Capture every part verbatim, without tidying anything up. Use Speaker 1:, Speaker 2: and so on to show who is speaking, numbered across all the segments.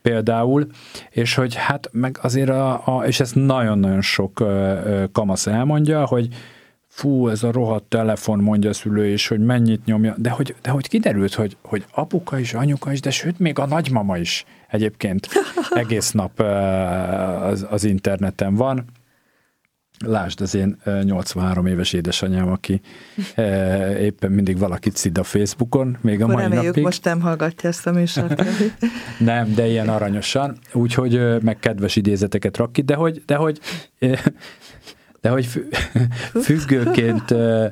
Speaker 1: például, és hogy hát meg azért, a, a, és ezt nagyon-nagyon sok ö, kamasz elmondja, hogy fú, ez a rohadt telefon, mondja a szülő is, hogy mennyit nyomja, de hogy, de hogy kiderült, hogy, hogy apuka is, anyuka is, de sőt, még a nagymama is egyébként egész nap az, az interneten van. Lásd az én nyolcvanhárom éves édesanyám, aki éppen mindig valakit szid a Facebookon, még a mai
Speaker 2: reméljük,
Speaker 1: napig.
Speaker 2: Most nem hallgatja ezt a műsort.
Speaker 1: Nem, de ilyen aranyosan, úgyhogy meg kedves idézeteket rak ki, de hogy, de hogy, de hogy függőként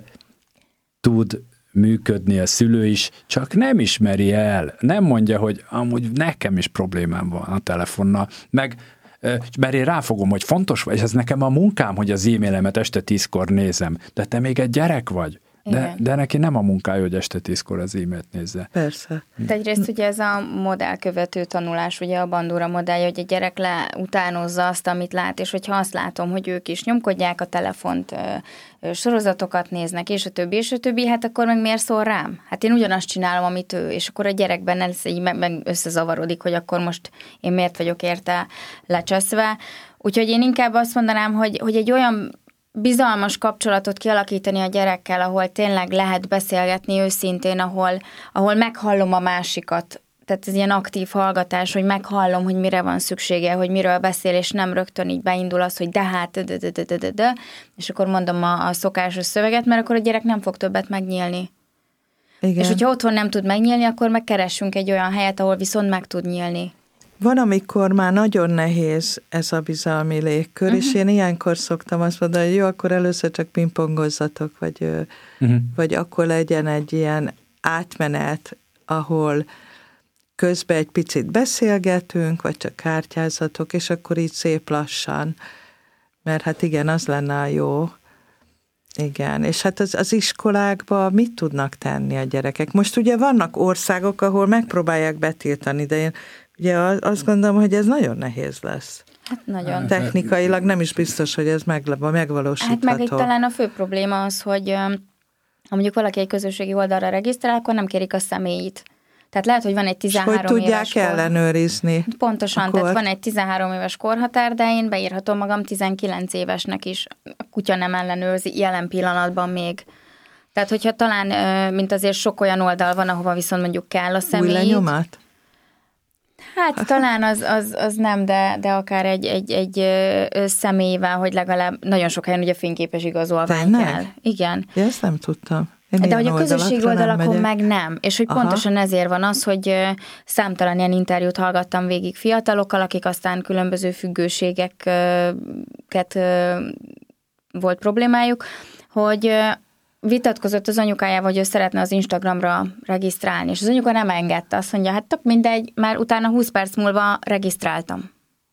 Speaker 1: tud működni a szülő is, csak nem ismeri el, nem mondja, hogy amúgy nekem is problémám van a telefonnal, meg mert én ráfogom, hogy fontos vagy, és ez nekem a munkám, hogy az e-mailemet este tízkor nézem, de te még egy gyerek vagy. De, de neki nem a munkája, hogy este tízkor az e-mailt nézze.
Speaker 2: Persze.
Speaker 3: De egyrészt ugye ez a modellkövető tanulás, ugye a Bandura modellje, hogy a gyerek leutánozza azt, amit lát, és hogyha azt látom, hogy ők is nyomkodják a telefont, sorozatokat néznek, és a többi, és a többi, hát akkor meg miért szól rám? Hát én ugyanazt csinálom, amit ő, és akkor a gyerekben ez így meg, meg összezavarodik, hogy akkor most én miért vagyok érte lecseszve. Úgyhogy én inkább azt mondanám, hogy, hogy egy olyan bizalmas kapcsolatot kialakítani a gyerekkel, ahol tényleg lehet beszélgetni őszintén, ahol, ahol meghallom a másikat. Tehát ez ilyen aktív hallgatás, hogy meghallom, hogy mire van szüksége, hogy miről beszél, és nem rögtön így beindul az, hogy de hát, de, de, de, de, de, de, és akkor mondom a, a szokásos szöveget, mert akkor a gyerek nem fog többet megnyílni. Igen. És hogyha otthon nem tud megnyílni, akkor megkeressünk egy olyan helyet, ahol viszont meg tud nyílni.
Speaker 2: Van, amikor már nagyon nehéz ez a bizalmi légkör, uh-huh. és én ilyenkor szoktam azt mondani, hogy jó, akkor először csak pingpongozzatok, vagy, uh-huh. vagy akkor legyen egy ilyen átmenet, ahol közben egy picit beszélgetünk, vagy csak kártyázatok, és akkor így szép lassan, mert hát igen, az lenne a jó. Igen, és hát az, az iskolákban mit tudnak tenni a gyerekek? Most ugye vannak országok, ahol megpróbálják betiltani, de én ugye azt gondolom, hogy ez nagyon nehéz lesz.
Speaker 3: Hát nagyon.
Speaker 2: Technikailag nem is biztos, hogy ez meg, megvalósítható.
Speaker 3: Hát meg itt talán a fő probléma az, hogy ha mondjuk valaki egy közösségi oldalra regisztrál, akkor nem kérik a személyit. Tehát lehet, hogy van egy tizenhárom éves
Speaker 2: hogy tudják
Speaker 3: kor...
Speaker 2: ellenőrizni.
Speaker 3: Pontosan, tehát van egy tizenhárom éves korhatár, de én beírhatom magam tizenkilenc évesnek is. A kutya nem ellenőrzi jelen pillanatban még. Tehát, hogyha talán, mint azért sok olyan oldal van, ahova viszont mondjuk kell a személyit.
Speaker 2: Új lenyomat?
Speaker 3: Hát talán az, az, az nem, de, de akár egy, egy, egy személyvel, hogy legalább nagyon sok helyen ugye fényképes igazolvány kell. Igen.
Speaker 2: Ja, ezt nem tudtam. Én
Speaker 3: de hogy a közösségi oldalakon meg nem. És hogy Aha. pontosan ezért van az, hogy számtalan ilyen interjút hallgattam végig fiatalokkal, akik aztán különböző függőségeket volt problémájuk, hogy vitatkozott az anyukájával, hogy ő szeretne az Instagramra regisztrálni, és az anyuka nem engedte, azt mondja, hát tök mindegy, már utána húsz perc múlva regisztráltam.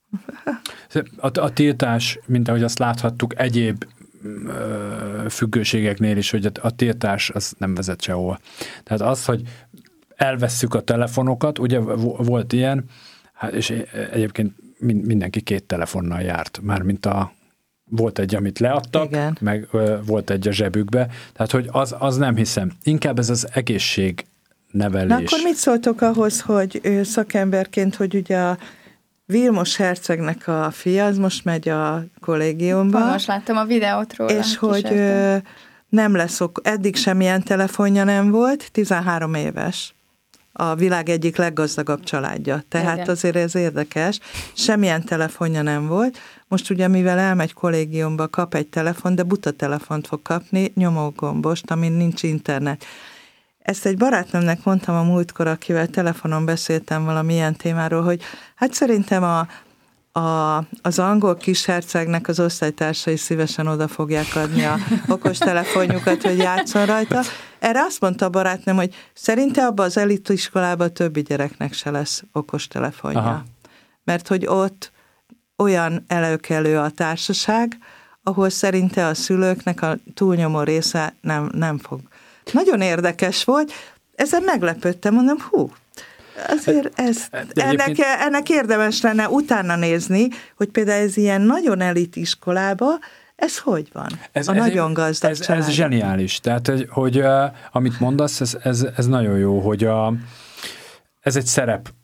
Speaker 1: A, a tiltás, mint ahogy azt láthattuk egyéb függőségeknél is, hogy a tiltás az nem vezet sehova. Tehát az, hogy elvesszük a telefonokat, ugye volt ilyen, hát és egyébként mindenki két telefonnal járt, mármint a volt egy, amit leadtak, Igen. meg ö, volt egy a zsebükbe, tehát hogy az, az nem hiszem. Inkább ez az egészségnevelés.
Speaker 2: Na akkor mit szóltok ahhoz, hogy ő szakemberként, hogy ugye a Vilmos hercegnek a fia, az most megy a kollégiumba.
Speaker 3: Most láttam a videót róla.
Speaker 2: És hogy ö, nem lesz, eddig semmilyen telefonja nem volt, tizenhárom éves. A világ egyik leggazdagabb családja. Tehát Igen. azért ez érdekes. Semmilyen telefonja nem volt. Most ugye, mivel elmegy kollégiumba, kap egy telefon, de buta telefont fog kapni, nyomógombost, amin nincs internet. Ezt egy barátnőmnek mondtam a múltkor, akivel telefonon beszéltem valami ilyen témáról, hogy hát szerintem a, a, az angol kishercegnek az osztálytársai szívesen oda fogják adni a okostelefonjukat, hogy játszon rajta. Erre azt mondta a barátnőm, hogy szerinte abban az elitiskolában többi gyereknek se lesz okostelefonja. Aha. Mert hogy ott olyan előkelő a társaság, ahol szerinte a szülőknek a túlnyomó része nem, nem fog. Nagyon érdekes volt, ezen meglepődtem, mondom, hú, azért ez, ennek, ennek érdemes lenne utána nézni, hogy például ez ilyen nagyon elit iskolába, ez hogy van?
Speaker 1: Ez,
Speaker 2: a
Speaker 1: ez
Speaker 2: nagyon gazdag
Speaker 1: ez, ez zseniális, tehát hogy, hogy uh, amit mondasz, ez, ez, ez nagyon jó, hogy a, ez egy szerep,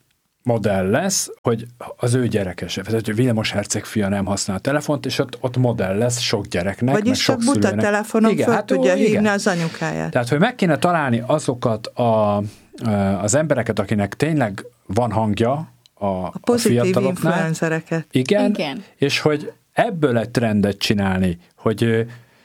Speaker 1: modell lesz, hogy az ő gyerekes, tehát hogy Vilmos herceg fia nem használ a telefont, és ott, ott modell lesz sok gyereknek,
Speaker 2: vagyis
Speaker 1: meg sok
Speaker 2: csak buta
Speaker 1: szülőnek.
Speaker 2: telefonon
Speaker 1: igen,
Speaker 2: föl
Speaker 1: hát,
Speaker 2: tudja
Speaker 1: ó,
Speaker 2: hívni
Speaker 1: igen.
Speaker 2: az anyukáját.
Speaker 1: Tehát, hogy meg kéne találni azokat a, az embereket, akinek tényleg van hangja a,
Speaker 2: a pozitív
Speaker 1: a fiataloknál.
Speaker 2: influencereket.
Speaker 1: Igen,
Speaker 3: igen,
Speaker 1: és hogy ebből egy trendet csinálni, hogy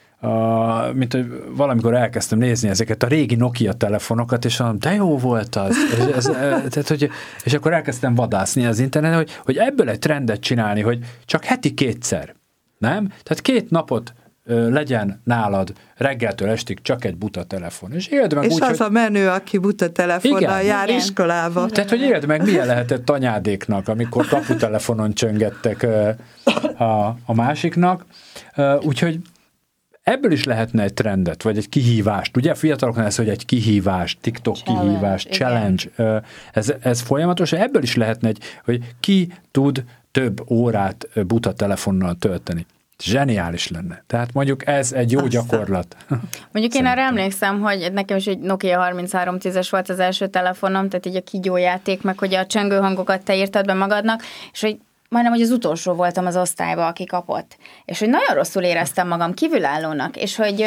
Speaker 1: Uh, mint hogy valamikor elkezdtem nézni ezeket a régi Nokia telefonokat, és mondom, de jó volt az. és, ez, tehát, hogy, és akkor elkezdtem vadászni az interneten, hogy, hogy ebből egy trendet csinálni, hogy csak heti kétszer, nem? Tehát két napot uh, legyen nálad reggeltől estig csak egy buta telefon. És éld meg
Speaker 2: és
Speaker 1: úgy,
Speaker 2: az
Speaker 1: hogy...
Speaker 2: a menő, aki buta telefonnal
Speaker 1: igen,
Speaker 2: jár
Speaker 3: igen.
Speaker 2: iskolába.
Speaker 3: Igen.
Speaker 1: Tehát, hogy éld meg, milyen lehetett anyádéknak, amikor kaputelefonon csöngettek uh, a, a másiknak. Uh, úgyhogy ebből is lehetne egy trendet, vagy egy kihívást. Ugye a fiataloknál ez, hogy egy kihívás, TikTok challenge, kihívás, igen. challenge, ez, ez folyamatos, ebből is lehetne egy, hogy ki tud több órát buta telefonnal tölteni. Zseniális lenne. Tehát mondjuk ez egy jó
Speaker 2: Aztán.
Speaker 1: gyakorlat.
Speaker 3: Mondjuk én arra emlékszem, hogy nekem is egy Nokia harminchárom tízes volt az első telefonom, tehát így a kígyójáték, meg hogy a csengőhangokat te írtad be magadnak, és hogy majdnem, hogy az utolsó voltam az osztályba, aki kapott. És hogy nagyon rosszul éreztem magam kívülállónak, és hogy,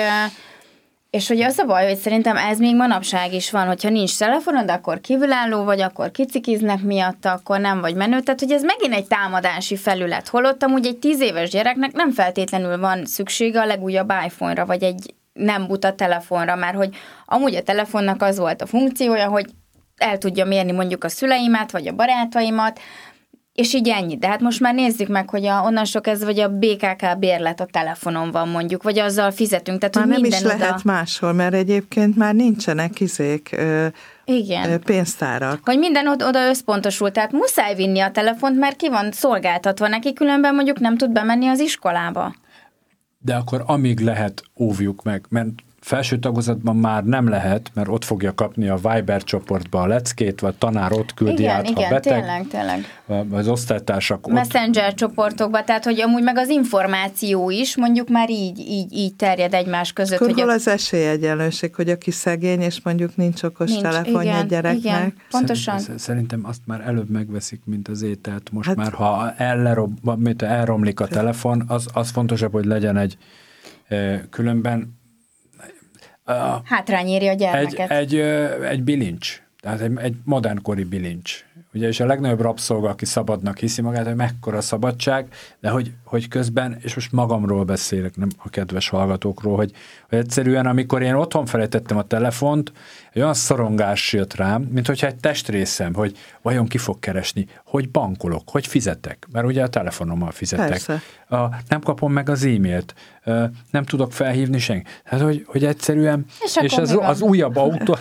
Speaker 3: és hogy az a baj, hogy szerintem ez még manapság is van, hogyha nincs telefonod, akkor kívülálló vagy, akkor kicikiznek miatta, akkor nem vagy menő. Tehát, hogy ez megint egy támadási felület. Holott amúgy egy tíz éves gyereknek nem feltétlenül van szüksége a legújabb iPhone-ra, vagy egy nem buta telefonra, mert hogy amúgy a telefonnak az volt a funkciója, hogy el tudja mérni mondjuk a szüleimet, vagy a barátaimat, és így ennyi. De hát most már nézzük meg, hogy a, onnan sok ez, vagy a bé ká ká bérlet a telefonon van mondjuk, vagy azzal fizetünk. Tehát,
Speaker 2: már
Speaker 3: hogy
Speaker 2: nem
Speaker 3: minden
Speaker 2: is
Speaker 3: oda...
Speaker 2: lehet máshol, mert egyébként már nincsenek izék, ö,
Speaker 3: igen.
Speaker 2: ö, pénztárak.
Speaker 3: Hogy minden oda, oda összpontosul, tehát muszáj vinni a telefont, mert ki van szolgáltatva neki, különben mondjuk nem tud bemenni az iskolába.
Speaker 1: De akkor amíg lehet, óvjuk meg, mert felső tagozatban már nem lehet, mert ott fogja kapni a Viber csoportba a leckét, vagy tanár ott küldi
Speaker 3: igen,
Speaker 1: át,
Speaker 3: igen,
Speaker 1: ha beteg.
Speaker 3: tényleg, tényleg.
Speaker 1: Az osztálytársak ott.
Speaker 3: Messenger csoportokba, tehát hogy amúgy meg az információ is mondjuk már így, így, így terjed egymás között.
Speaker 2: Akkor
Speaker 3: hogy
Speaker 2: hol
Speaker 3: a...
Speaker 2: az esélyegyenlőség, hogy aki szegény, és mondjuk nincs okos nincs, telefonja
Speaker 3: igen,
Speaker 2: gyereknek?
Speaker 3: Igen, pontosan.
Speaker 1: Szerintem azt már előbb megveszik, mint az ételt. Most
Speaker 2: hát,
Speaker 1: már, ha ellerob, elromlik a telefon, az, az fontosabb, hogy legyen egy különben
Speaker 3: Uh, Hátrány éri a gyermeket.
Speaker 1: Egy, egy, egy bilincs, tehát egy, egy modernkori bilincs. Ugye, és a legnagyobb rabszolga, aki szabadnak hiszi magát, hogy mekkora szabadság, de hogy, hogy közben, és most magamról beszélek, nem a kedves hallgatókról, hogy, hogy egyszerűen, amikor én otthon felejtettem a telefont, egy olyan szorongás jött rám, mint hogyha egy testrészem, hogy vajon ki fog keresni, hogy bankolok, hogy fizetek, mert ugye a telefonommal fizetek. A, nem kapom meg az e-mailt, nem tudok felhívni senki. Hát, hogy, hogy egyszerűen, és, és az, az újabb autó...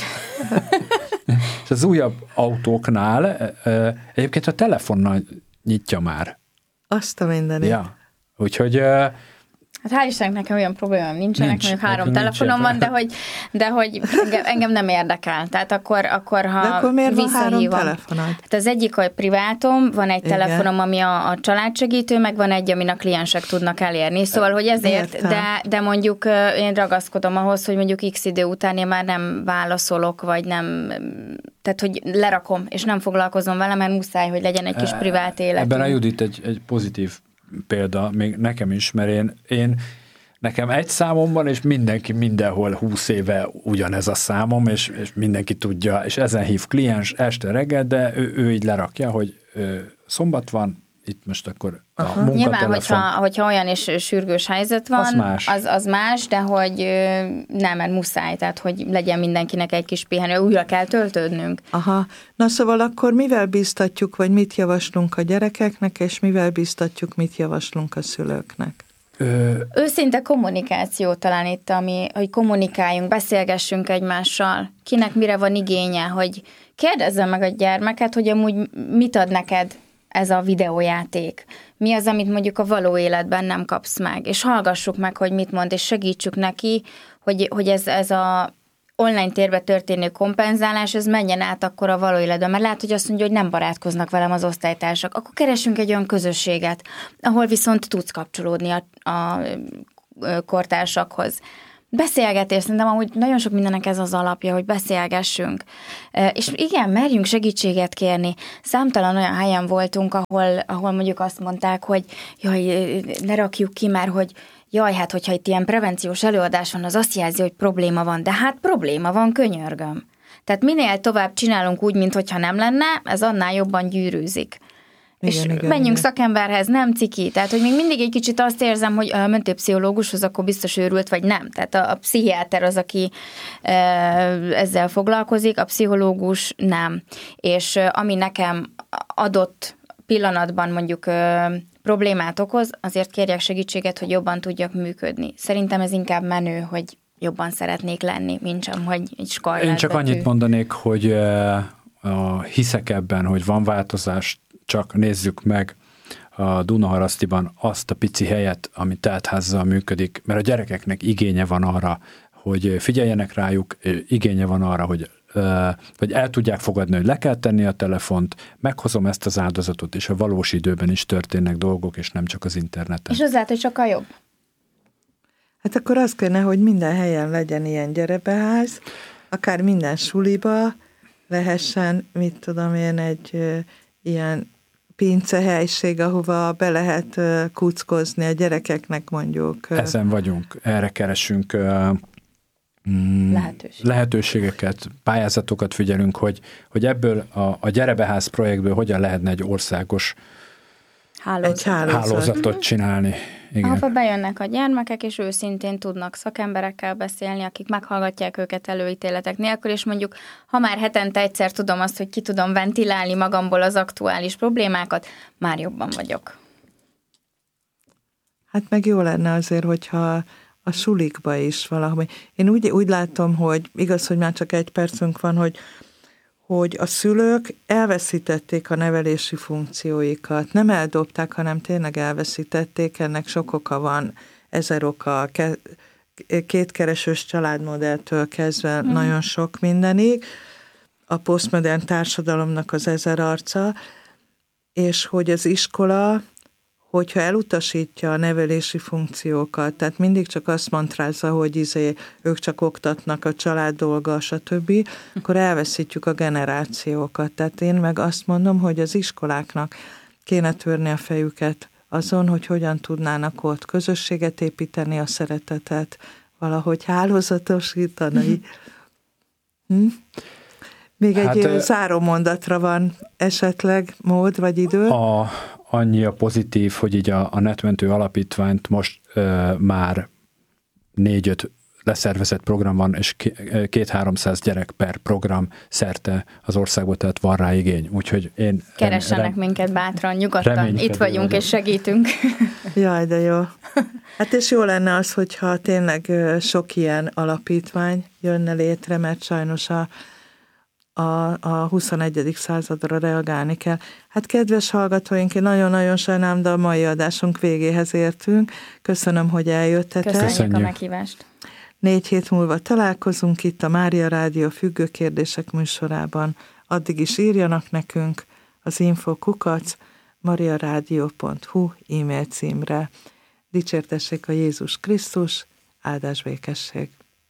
Speaker 1: És az újabb autóknál egyébként a telefonnal nyitja már.
Speaker 2: Azt a mindenit.
Speaker 1: Ja, úgyhogy...
Speaker 3: Hát hál' Istennek nekem olyan problémám nincsenek,
Speaker 1: nincs,
Speaker 3: mondjuk három telefonom van, de hogy, de hogy engem, engem nem érdekel. Tehát akkor, akkor ha
Speaker 2: de akkor miért van három
Speaker 3: visszahívom.
Speaker 2: telefonod?
Speaker 3: Hát az egyik a privátom, van egy
Speaker 2: igen.
Speaker 3: telefonom, ami a, a családsegítő, meg van egy, amin a kliensek tudnak elérni. Szóval, hogy ezért, de, de mondjuk én ragaszkodom ahhoz, hogy mondjuk x idő után én már nem válaszolok, vagy nem, tehát hogy lerakom, és nem foglalkozom vele, mert muszáj, hogy legyen egy kis privát életünk.
Speaker 1: Ebben a Judit egy, egy pozitív példa, még nekem is, mert én, én nekem egy számom van, és mindenki mindenhol húsz éve ugyanez a számom, és, és mindenki tudja, és ezen hív kliens este reggel, de ő, ő így lerakja, hogy ő, szombat van, itt most akkor a
Speaker 2: aha.
Speaker 1: munkatelefon.
Speaker 3: Nyilván, hogyha, hogyha olyan és sürgős helyzet van,
Speaker 1: az más.
Speaker 3: Az, az más, de hogy nem, mert muszáj, tehát hogy legyen mindenkinek egy kis pihenő, újra kell töltődnünk.
Speaker 2: Aha, na szóval akkor mivel bíztatjuk, vagy mit javaslunk a gyerekeknek, és mivel bíztatjuk, mit javaslunk a szülőknek?
Speaker 1: Ö...
Speaker 3: Őszinte kommunikáció talán itt, ami, hogy kommunikáljunk, beszélgessünk egymással, kinek mire van igénye, hogy kérdezze meg a gyermeket, hogy amúgy mit ad neked ez a videójáték. Mi az, amit mondjuk a való életben nem kapsz meg, és hallgassuk meg, hogy mit mond, és segítsük neki, hogy, hogy ez, ez a online térbe történő kompenzálás, ez menjen át akkor a való életben, mert lehet, hogy azt mondja, hogy nem barátkoznak velem az osztálytársak, akkor keresünk egy olyan közösséget, ahol viszont tudsz kapcsolódni a, a kortársakhoz. beszélgetés, szerintem amúgy nagyon sok mindennek ez az alapja, hogy beszélgessünk. És igen, merjünk segítséget kérni. Számtalan olyan helyen voltunk, ahol, ahol mondjuk azt mondták, hogy jaj, ne rakjuk ki, mert hogy jaj, hát hogyha itt ilyen prevenciós előadás van, az azt jelzi, hogy probléma van. De hát probléma van, könyörgöm. Tehát minél tovább csinálunk úgy, mintha nem lenne, ez annál jobban gyűrűzik. Igen, és igen, menjünk igen. szakemberhez, nem ciki. Tehát, hogy még mindig egy kicsit azt érzem, hogy a mentőpszichológushoz akkor biztos őrült, vagy nem. Tehát a, a pszichiáter az, aki e, ezzel foglalkozik, a pszichológus nem. És e, ami nekem adott pillanatban mondjuk e, problémát okoz, azért kérjek segítséget, hogy jobban tudjak működni. Szerintem ez inkább menő, hogy jobban szeretnék lenni, mint sem, hogy egy skarlátbetű.
Speaker 1: Én csak annyit mondanék, hogy e, a, hiszek ebben, hogy van változás. Csak nézzük meg a Dunaharasztiban azt a pici helyet, ami teltházzal működik, mert a gyerekeknek igénye van arra, hogy figyeljenek rájuk, igénye van arra, hogy, hogy el tudják fogadni, hogy le kell tenni a telefont, meghozom ezt az áldozatot, és a valós időben is történnek dolgok, és nem csak az interneten.
Speaker 3: És az lehet, hogy sokkal jobb.
Speaker 2: Hát akkor az kellene, hogy minden helyen legyen ilyen gyerekeház, akár minden suliba lehessen, mit tudom én, egy ilyen pincehelység, ahova be lehet kuckozni a gyerekeknek mondjuk.
Speaker 1: Ezen vagyunk, erre keresünk mm,
Speaker 3: Lehetőség.
Speaker 1: lehetőségeket, pályázatokat figyelünk, hogy, hogy ebből a, a Gyerebeház projektből hogyan lehetne egy országos
Speaker 3: hálózat.
Speaker 2: egy hálózat.
Speaker 1: hálózatot csinálni. Igen.
Speaker 3: Ahova bejönnek a gyermekek, és őszintén tudnak szakemberekkel beszélni, akik meghallgatják őket előítéletek nélkül, és mondjuk, ha már hetente egyszer tudom azt, hogy ki tudom ventilálni magamból az aktuális problémákat, már jobban vagyok.
Speaker 2: Hát meg jó lenne azért, hogyha a sulikba is valami. Én úgy, úgy látom, hogy igaz, hogy már csak egy percünk van, hogy hogy a szülők elveszítették a nevelési funkcióikat. Nem eldobták, hanem tényleg elveszítették. Ennek sok oka van, ezer oka, kétkeresős családmodelltől kezdve mm. nagyon sok mindenig. A posztmodern társadalomnak az ezer arca, és hogy az iskola, hogyha elutasítja a nevelési funkciókat, tehát mindig csak azt mantrázza, hogy izé, ők csak oktatnak, a család dolga, stb., akkor elveszítjük a generációkat. Tehát én meg azt mondom, hogy az iskoláknak kéne törni a fejüket azon, hogy hogyan tudnának ott közösséget építeni, a szeretetet, valahogy hálózatosítani. Hm? Még egy hát, záró mondatra van esetleg mód vagy idő?
Speaker 1: A, annyi a pozitív, hogy így a, a Netmentő Alapítványt most ö, már négy-öt leszervezett program van, és két-háromszáz gyerek per program szerte az országból, tehát van rá igény. Úgyhogy én...
Speaker 3: Keressenek rem, minket bátran, nyugodtan, itt vagyunk és segítünk.
Speaker 2: Jaj, de jó. Hát és jó lenne az, hogyha tényleg sok ilyen alapítvány jönne létre, mert sajnos a A, a huszonegyedik századra reagálni kell. Hát kedves hallgatóink, én nagyon-nagyon sajnálom, de a mai adásunk végéhez értünk. Köszönöm, hogy eljöttetek.
Speaker 3: Köszönjük, Köszönjük. a meghívást.
Speaker 2: Négy hét múlva találkozunk itt a Mária Rádió Függő Kérdések műsorában. Addig is írjanak nekünk az info kukac mariaradio pont hu e-mail címre. Dicsértessék a Jézus Krisztus, áldás békesség!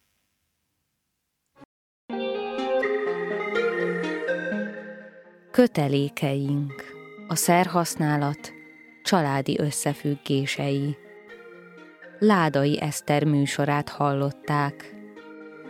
Speaker 4: Kötelékeink, a szerhasználat családi összefüggései. Ládai Eszter műsorát hallották.